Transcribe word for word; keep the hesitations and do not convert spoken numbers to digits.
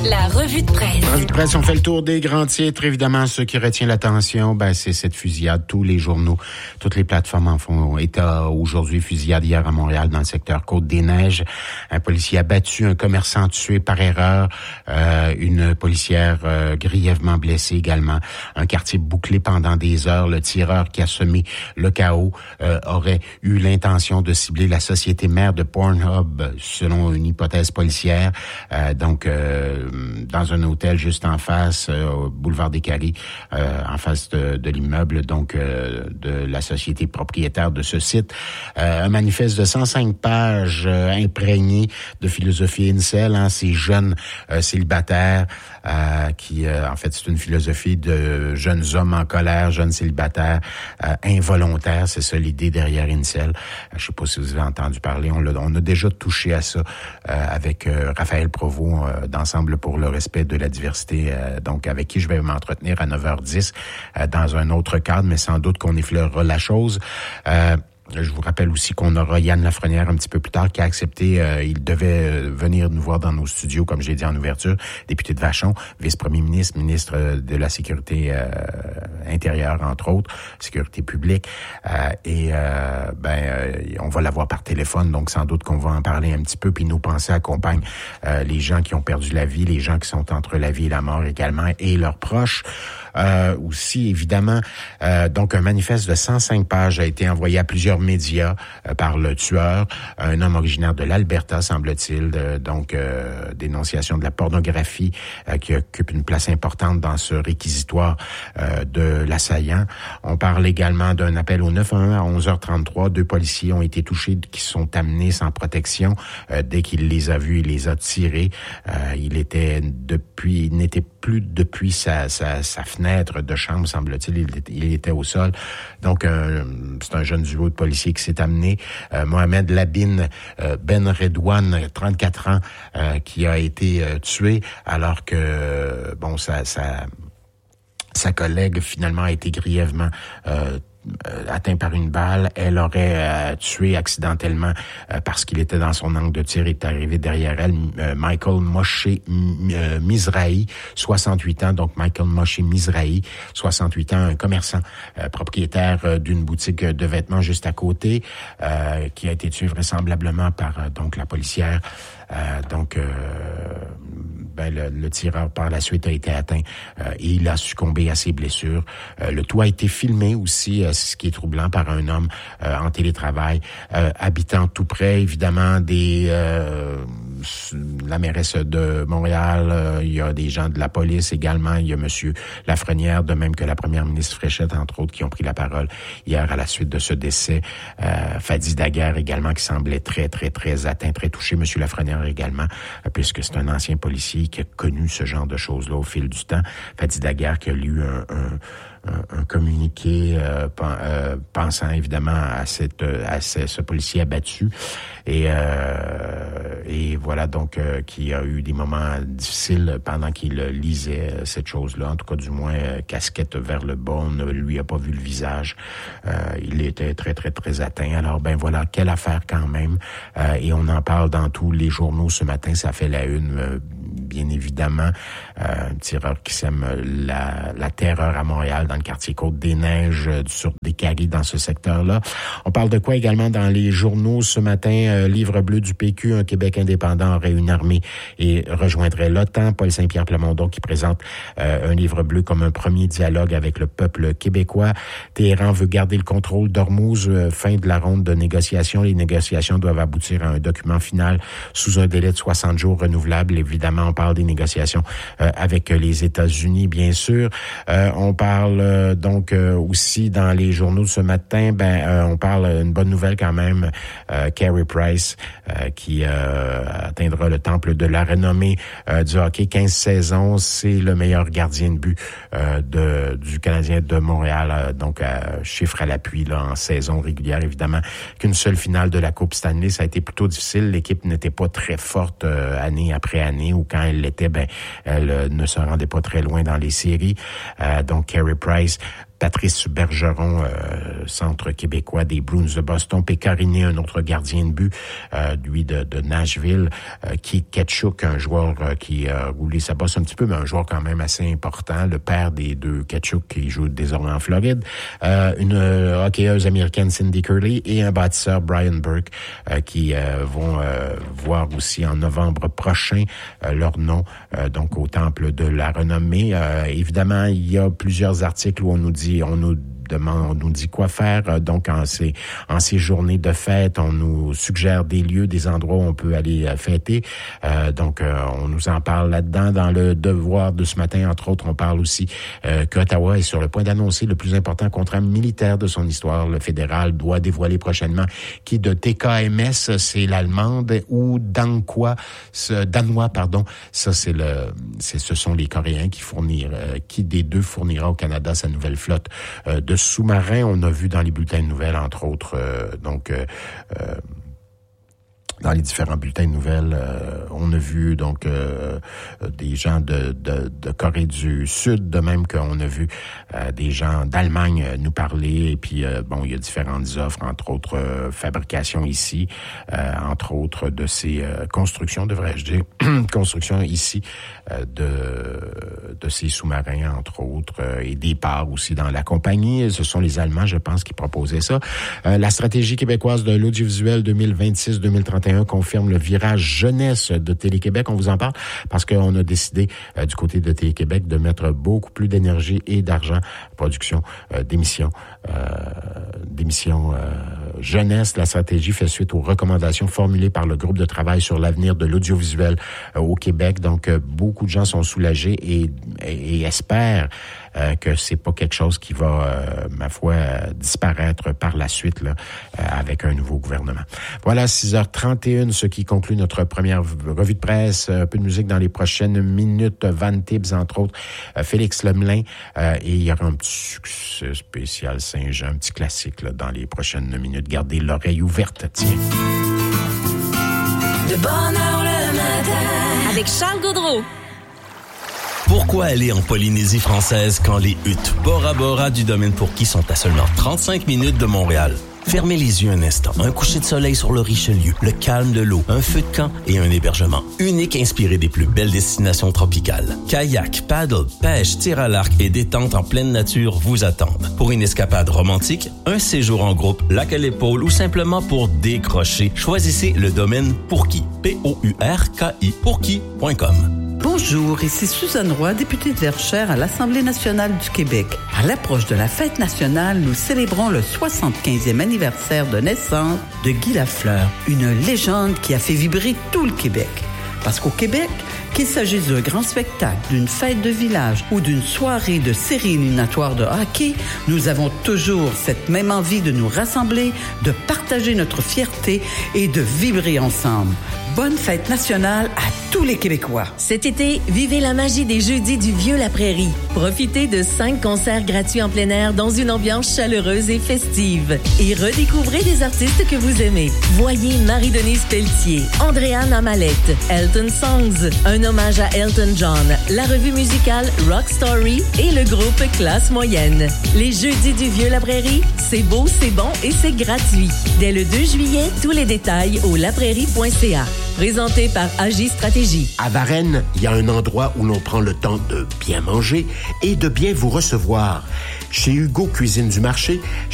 La revue de presse. La revue de presse, on fait le tour des grands titres. Évidemment, ce qui retient l'attention, ben, c'est cette fusillade. Tous les journaux, toutes les plateformes en font état aujourd'hui. Fusillade hier à Montréal, dans le secteur Côte-des-Neiges. Un policier abattu, un commerçant tué par erreur, euh, une policière euh, grièvement blessée également. Un quartier bouclé pendant des heures. Le tireur qui a semé le chaos euh, aurait eu l'intention de cibler la société mère de Pornhub, selon une hypothèse policière. Euh, donc, euh, dans un hôtel juste en face, euh, au boulevard des Carrés, euh, en face de, de l'immeuble, donc euh, de la société propriétaire de ce site. Euh, un manifeste de cent cinq pages euh, imprégné de philosophie incel, hein, ces jeunes euh, célibataires euh, qui, euh, en fait, c'est une philosophie de jeunes hommes en colère, jeunes célibataires euh, involontaires. C'est ça l'idée derrière incel. Euh, je sais pas si vous avez entendu parler. On, l'a, on a déjà touché à ça euh, avec euh, Raphaël Provost euh, d'Ensemble pour le respect de la diversité, euh, donc avec qui je vais m'entretenir à neuf heures dix euh, dans un autre cadre, mais sans doute qu'on effleurera la chose. Euh, Je vous rappelle aussi qu'on aura Yann Lafrenière un petit peu plus tard qui a accepté, euh, il devait venir nous voir dans nos studios, comme j'ai dit en ouverture, député de Vachon, vice-premier ministre, ministre de la Sécurité euh, intérieure, entre autres, sécurité publique, euh, et euh, ben euh, on va l'avoir par téléphone, donc sans doute qu'on va en parler un petit peu, puis nos pensées accompagnent euh, les gens qui ont perdu la vie, les gens qui sont entre la vie et la mort également, et leurs proches. Euh, aussi, évidemment, euh, donc un manifeste de cent cinq pages a été envoyé à plusieurs médias euh, par le tueur, un homme originaire de l'Alberta, semble-t-il, de, donc euh, dénonciation de la pornographie euh, qui occupe une place importante dans ce réquisitoire euh, de l'assaillant. On parle également d'un appel au neuf un un à onze heures trente-trois. Deux policiers ont été touchés, qui sont amenés sans protection. Euh, dès qu'il les a vus, il les a tirés. Euh, il était depuis, il n'était plus depuis sa, sa, sa fenêtre de chambre, semble-t-il, il, il était au sol. Donc, euh, c'est un jeune duo de policiers qui s'est amené. Euh, Mohamed Labine euh, Ben Redouane, trente-quatre ans, euh, qui a été euh, tué, alors que, bon, sa, sa, sa collègue, finalement, a été grièvement euh, atteint par une balle. Elle aurait euh, tué accidentellement euh, parce qu'il était dans son angle de tir et est arrivé derrière elle. Euh, Michael Moshe euh, Mizrahi, soixante-huit ans. Donc, Michael Moshe Mizrahi, soixante-huit ans, un commerçant euh, propriétaire euh, d'une boutique de vêtements juste à côté, euh, qui a été tué vraisemblablement par euh, donc la policière. Euh, donc, euh, ben, le, le tireur par la suite a été atteint euh, et il a succombé à ses blessures. Euh, le tout a été filmé aussi, euh, ce qui est troublant, par un homme euh, en télétravail, euh, habitant tout près, évidemment, des euh, la mairesse de Montréal. Euh, il y a des gens de la police également. Il y a Monsieur Lafrenière, de même que la première ministre Fréchette, entre autres, qui ont pris la parole hier à la suite de ce décès. Euh, Fadi Daguerre également, qui semblait très, très, très atteint, très touché. Monsieur Lafrenière également, euh, puisque c'est un ancien policier qui a connu ce genre de choses-là au fil du temps. Fadi Daguerre qui a lu un, un un, un communiqué euh, pen, euh, pensant évidemment à cette à ce, ce policier abattu et euh, et voilà donc euh, qui a eu des moments difficiles pendant qu'il lisait cette chose-là, en tout cas du moins euh, casquette vers le bas, on ne lui a pas vu le visage, euh, il était très très très atteint. Alors ben voilà, quelle affaire quand même, euh, et on en parle dans tous les journaux ce matin, ça fait la une euh, bien évidemment, euh, un tireur qui sème la, la terreur à Montréal, dans le quartier Côte-des-Neiges, euh, sur des Carrés, dans ce secteur-là. On parle de quoi également dans les journaux ce matin? Euh, livre bleu du P Q, un Québec indépendant aurait une armée et rejoindrait l'OTAN. Paul Saint-Pierre Plamondon qui présente euh, un livre bleu comme un premier dialogue avec le peuple québécois. Téhéran veut garder le contrôle d'Ormuz, euh, fin de la ronde de négociations. Les négociations doivent aboutir à un document final sous un délai de soixante jours renouvelable. Évidemment, on parle des négociations euh, avec les États-Unis, bien sûr. Euh, on parle euh, donc euh, aussi dans les journaux ce matin, ben euh, on parle une bonne nouvelle quand même, euh, Carey Price euh, qui euh, atteindra le temple de la renommée euh, du hockey, quinze saisons, c'est le meilleur gardien de but euh, de du Canadien de Montréal, euh, donc euh, chiffre à l'appui là en saison régulière, évidemment qu'une seule finale de la Coupe Stanley, ça a été plutôt difficile, l'équipe n'était pas très forte euh, année après année, ou quand elle l'était, ben elle euh, ne se rendait pas très loin dans les séries. Euh, donc Carey Price Patrice Bergeron, euh, centre québécois des Bruins de Boston. Pécariné, un autre gardien de but, euh, lui de, de Nashville. Euh, Keith Ketchuk, un joueur euh, qui a roulé sa bosse un petit peu, mais un joueur quand même assez important. Le père des deux Ketchuk qui joue désormais en Floride. Euh, une euh, hockeyeuse américaine, Cindy Curley, et un bâtisseur, Brian Burke, euh, qui euh, vont euh, voir aussi en novembre prochain euh, leur nom euh, donc au Temple de la Renommée. Euh, évidemment, il y a plusieurs articles où on nous dit, on nous demande, on nous dit quoi faire. Donc, en ces, en ces journées de fête, on nous suggère des lieux, des endroits où on peut aller fêter. Euh, donc, euh, on nous en parle là-dedans. Dans le Devoir de ce matin, entre autres, on parle aussi euh, qu'Ottawa est sur le point d'annoncer le plus important contrat militaire de son histoire. Le fédéral doit dévoiler prochainement qui de T K M S, c'est l'allemande, ou Danquois, ce, danois, pardon. Ça, c'est le, c'est, ce sont les Coréens qui fournirent, euh, qui des deux fournira au Canada sa nouvelle flotte euh, de sous-marins. On a vu dans les bulletins de nouvelles, entre autres, euh, donc euh, euh, dans les différents bulletins de nouvelles, euh, on a vu donc euh, des gens de, de, de Corée du Sud, de même qu'on a vu euh, des gens d'Allemagne nous parler. Et puis euh, bon, il y a différentes offres, entre autres euh, fabrication ici, euh, entre autres de ces euh, constructions, devrais-je dire, construction ici euh, de de ces sous-marins, entre autres, euh, et des parts aussi dans la compagnie. Ce sont les Allemands, je pense, qui proposaient ça. Euh, la stratégie québécoise de l'audiovisuel deux mille vingt-six deux mille trente et un confirme le virage jeunesse de Télé-Québec. On vous en parle parce qu'on a décidé euh, du côté de Télé-Québec de mettre beaucoup plus d'énergie et d'argent en production euh, d'émissions, euh, d'émissions euh, jeunesse. La stratégie fait suite aux recommandations formulées par le groupe de travail sur l'avenir de l'audiovisuel euh, au Québec. Donc, euh, beaucoup de gens sont soulagés et, et, et espèrent Euh, que c'est pas quelque chose qui va, euh, ma foi, euh, disparaître par la suite là, euh, avec un nouveau gouvernement. Voilà, six heures trente et une, ce qui conclut notre première revue de presse. Un peu de musique dans les prochaines minutes. Van Tibbs, entre autres, euh, Félix Lemelin, euh, et il y aura un petit succès spécial Saint-Jean, un petit classique là, dans les prochaines minutes. Gardez l'oreille ouverte, tiens. De bonne heure le matin, avec Charles Gaudreau. Pourquoi aller en Polynésie française quand les huttes Bora Bora du domaine Pourquis sont à seulement trente-cinq minutes de Montréal? Fermez les yeux un instant. Un coucher de soleil sur le Richelieu, le calme de l'eau, un feu de camp et un hébergement unique inspiré des plus belles destinations tropicales. Kayak, paddle, pêche, tir à l'arc et détente en pleine nature vous attendent. Pour une escapade romantique, un séjour en groupe, lac à l'épaule ou simplement pour décrocher, choisissez le domaine Pourquis. P O U R K I. Pourquis point com. Bonjour, ici Suzanne Roy, députée de Verchères à l'Assemblée nationale du Québec. À l'approche de la fête nationale, nous célébrons le soixante-quinzième anniversaire de naissance de Guy Lafleur, une légende qui a fait vibrer tout le Québec. Parce qu'au Québec, qu'il s'agisse d'un grand spectacle, d'une fête de village ou d'une soirée de série éliminatoire de hockey, nous avons toujours cette même envie de nous rassembler, de partager notre fierté et de vibrer ensemble. Bonne fête nationale à tous les Québécois. Cet été, vivez la magie des jeudis du Vieux-la-Prairie. Profitez de cinq concerts gratuits en plein air dans une ambiance chaleureuse et festive. Et redécouvrez des artistes que vous aimez. Voyez Marie-Denise Pelletier, Andréane Amalette, Elton Songs, un hommage à Elton John, la revue musicale Rock Story et le groupe Classe Moyenne. Les jeudis du Vieux-la-Prairie, c'est beau, c'est bon et c'est gratuit. Dès le deux juillet, tous les détails au laprairie point c a. Présenté par Agi Stratégie. À Varennes, il y a un endroit où l'on prend le temps de bien manger et de bien vous recevoir. Chez Hugo Cuisine du Marché,